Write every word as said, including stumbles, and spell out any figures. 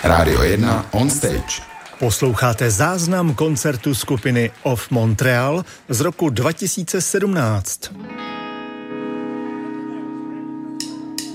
Rádio jedna on stage. Posloucháte záznam koncertu skupiny Off Montreal z roku dva tisíce sedmnáct.